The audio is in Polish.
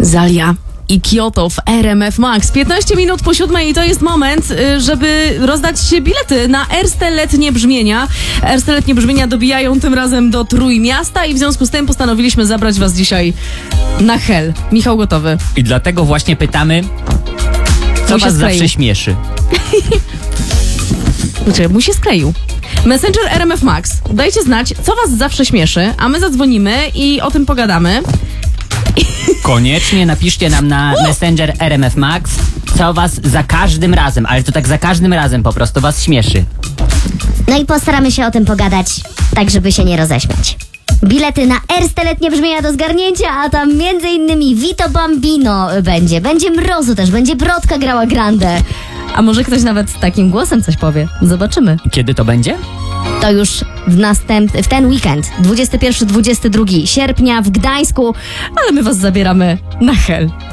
Zalia i Kyoto w RMF Max. 15 minut po 7 i to jest moment, żeby rozdać bilety na Erste Letnie Brzmienia. Erste Letnie Brzmienia dobijają tym razem do Trójmiasta i w związku z tym postanowiliśmy zabrać was dzisiaj na Hel. Michał gotowy? I dlatego właśnie pytamy, co was zawsze śmieszy? Mój się skleił. Messenger RMF Max. Dajcie znać, co was zawsze śmieszy, a my zadzwonimy i o tym pogadamy. Koniecznie napiszcie nam na Messenger RMF Max, co was za każdym razem, ale to tak za każdym razem po prostu was śmieszy. No i postaramy się o tym pogadać, tak żeby się nie roześmiać. Bilety na Erste Letnie Brzmienia do zgarnięcia, a tam m.in. Vito Bambino będzie. Będzie Mrozu też, będzie Brodka grała Grande. A może ktoś nawet takim głosem coś powie. Zobaczymy. Kiedy to będzie? To już w ten weekend, 21-22 sierpnia w Gdańsku, ale my was zabieramy na Hel.